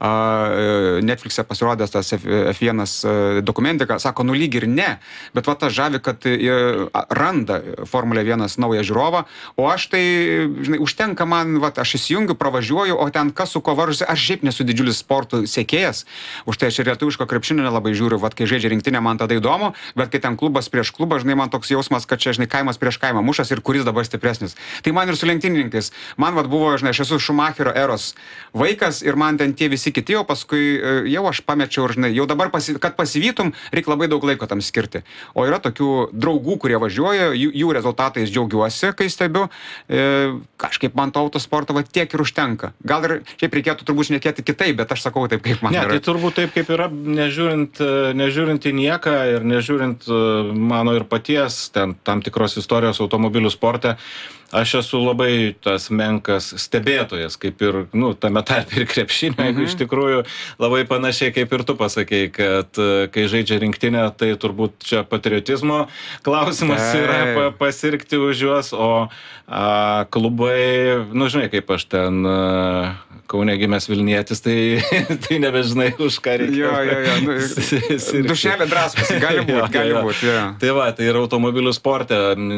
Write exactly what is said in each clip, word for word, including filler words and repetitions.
Netflix'e pasirodęs tas F vienas dokumentika, sako, nu lyg ir ne, bet va tas žavi, kad randa Formulė vienas naują žiūrovą, o aš tai, žinai, užtenka man, va, aš įsijungiu, pravažiuoju, o ten kas su ko varžosi, aš šiaip nesu didžiulis sportų sekėjas, už tai aš ir lietuviško krepšinio nelabai žiūriu, va, kai žaidžia rinktinė, man tada įdomu, bet kai ten klubas prieš klubą, žinai, man toks jausmas, kad čia, žinai, kaimas prieš kaimą mušas ir kuris dabar stipresnis. Tai man ir su lenktynininkais, man vat buvo, žinai, aš esu Šumacherio eros vaikas ir man ten tie visi kiti, o paskui jau aš pamečiau, žinai, jau dabar, pasi, kad pasivytum, reikia labai daug laiko tam skirti. O yra tokių draugų, kurie važiuoja, jų, jų rezultatais džiaugiuosi, kai stebiu, e, kažkaip man to autosporto va tiek ir užtenka. Gal ir šiaip reikėtų turbūt šnekėti kitaip, bet aš sakau taip, kaip man ne, yra. Tai turbūt taip, kaip yra, nežiūrint, nežiūrint į nieką ir nežiūrint mano ir paties ten tam tikros istorijos automobilių sporte, aš esu labai tas menkas stebėtojas, kaip ir, nu, tame tarpe ir krepšinio, mm -hmm. iš tikrųjų labai panašiai kaip ir tu pasakei, kad kai žaidžia rinktinė, tai turbūt čia patriotizmo klausimas tai yra pa, pasirgti už juos, o a, klubai, nu, žinai, kaip aš ten a, Kaune gimęs Vilnietis, tai, tai nebežinai už ką reikia. Jo, jo, jo. Nu, dušelė draskosi, gali būti, gali būti. Ja. Tai va, tai ir automobilių sporte,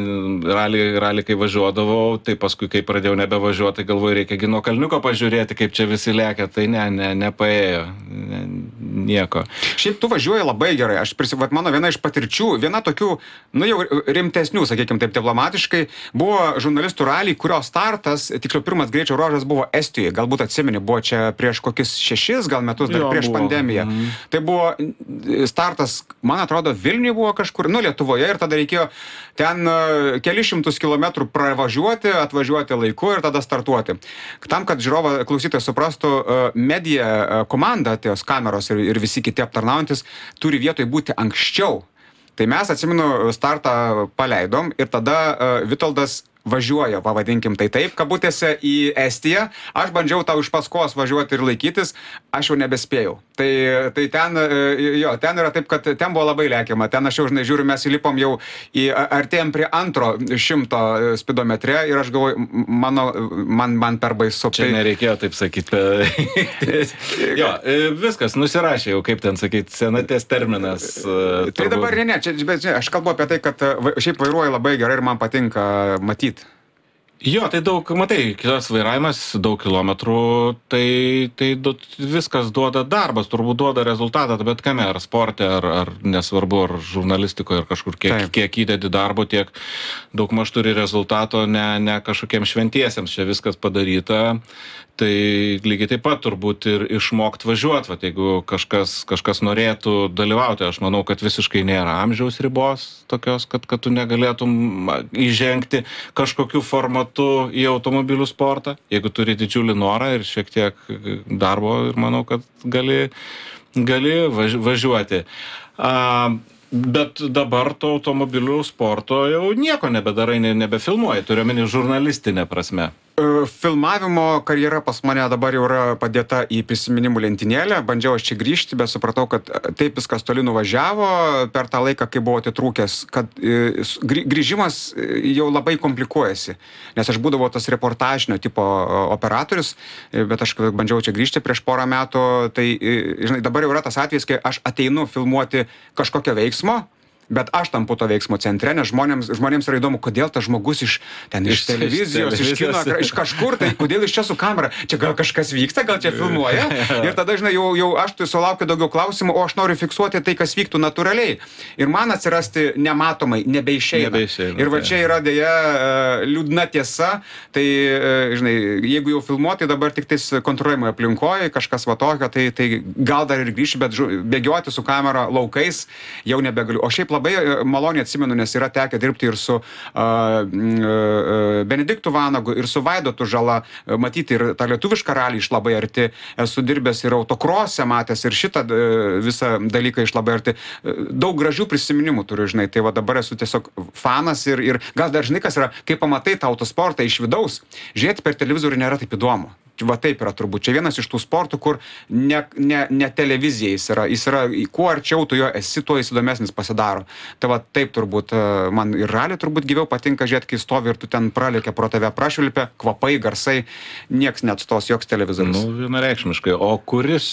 rally, rally kai važiuodavau, tai paskui, kai pradėjau nebevažiuoti, tai galvoju, reikia nuo kalniuko pažiūrėti, kaip čia visi lekia, tai ne, ne, nepaėjo, ne, nieko. Šiaip tu važiuoji labai gerai, aš prisivat, mano viena iš patirčių, viena tokių, nu jau rimtesnių, sakykime taip diplomatiškai, buvo žurnalistų rally, kurio startas, tiksliau pirmas greičio ruožas buvo Estijoje, galbūt atsimeni, buvo čia prieš kokius šešis gal metus, dar jo, prieš buvo. pandemiją. Mm. Tai buvo startas, man atrodo, Vilniuje buvo kažkur, nu Lietuvoje, ir tada reikėjo ten kelis šimtus kilometrų pravažiuoti, atvažiuoti laiku ir tada startuoti. Tam, kad žiūrovo klausytojas suprastų, medija komanda, tos kameros ir, ir visi kiti aptarnaujantis, turi vietoj būti anksčiau. Tai mes, atsimenu, startą paleidom ir tada uh, Vitoldas važiuoja, pavadinkim tai taip, kabutėse į Estiją. Aš bandžiau tau iš paskos važiuoti ir laikytis, aš jau nebespėjau. Tai, tai ten, jo, ten yra taip, kad ten buvo labai lekiama. Ten aš jau, žinai, žiūriu, mes įlipom jau į, artėjom prie antro šimto spidometre ir aš galvoju, mano, man, man per baisu. Čia tai nereikėjo taip sakyti. Jo, viskas, nusirašė jau, kaip ten sakyti, senatės terminas. Tai turbūt. Dabar ne, ne, čia, bet, čia, aš kalbu apie tai, kad šiaip vairuoju labai gerai ir man patinka matyti. Jo, tai daug, matai, kitas vairavimas, daug kilometrų, tai, tai du, viskas duoda darbas, turbūt duoda rezultatą, bet kame, ar sporte, ar, ar nesvarbu, ar žurnalistikoje, ar kažkur, kiek, kiek įdedi darbo, tiek daug maž turi rezultato, ne, ne kažkokiems šventiesiems čia viskas padaryta. Tai lygiai taip pat turbūt ir išmokt važiuoti, va, jeigu kažkas, kažkas norėtų dalyvauti, aš manau, kad visiškai nėra amžiaus ribos tokios, kad, kad tu negalėtum įžengti kažkokiu formatu į automobilių sportą, jeigu turi didžiulį norą ir šiek tiek darbo ir manau, kad gali, gali važiuoti. A, bet dabar to automobilių sporto jau nieko nebedarai, nebefilmuoji, turiu omeny žurnalistinę prasme. Filmavimo karjera pas mane dabar jau yra padėta į prisiminimų lentynėlę. Bandžiau aš čia grįžti, bet supratau, kad taip viskas toli nuvažiavo per tą laiką, kai buvo atitrūkęs, kad grįžimas jau labai komplikuojasi. Nes aš būdavau tas reportažinio tipo operatorius, bet aš bandžiau čia grįžti prieš porą metų. Tai, žinai, dabar jau yra tas atvejis, kai aš ateinu filmuoti kažkokio veiksmo, bet aš tampu to veiksmo centre, nes žmonėms, žmonėms yra įdomu, kodėl tas žmogus iš, ten, iš, iš televizijos, iš kino, iš kažkur, tai kodėl iš čia su kamera, čia gal kažkas vyksta, gal čia filmuoja. Ir tada, žinai, jau, jau aš tai sulaukiu daugiau klausimų, o aš noriu fiksuoti tai, kas vyktų natūraliai. Ir man atsirasti nematomai nebeišeina. nebeišeina ir va čia yra dėja liūdna tiesa, tai, žinai, jeigu jau filmuoti dabar tik tais kontroliuojamoje aplinkoje, kažkas va tokio, tai, tai gal dar ir grįšiu, bet bėgioti su kamera laukais jau nebegaliu. O šiaip labai maloniai atsimenu, nes yra tekę dirbti ir su uh, uh, Benediktu Vanagu, ir su Vaidotu Žala, matyti ir tą lietuvišką ralį iš labai arti. Esu dirbęs ir autokrose matęs, ir šitą uh, visą dalyką iš labai arti. Uh, daug gražių prisiminimų turiu, žinai, tai va dabar esu tiesiog fanas ir, ir gal dar žinai, kas yra, kai pamatai tą autosportą iš vidaus, žiūrėti per televizorių nėra taip įdomu. Va taip yra turbūt. Čia vienas iš tų sportų, kur ne, ne, ne televizija jis yra. Jis yra, kuo arčiau tu jo esi, tuo jis įdomesnis pasidaro. Tai va taip turbūt, man ir ralį turbūt gyviau patinka žiūrėti, kai stovi ir tu ten pralėkia pro tave prašvilpia, kvapai, garsai, nieks neatstos, joks televizorius. Nu, vienareikšmiškai. O kuris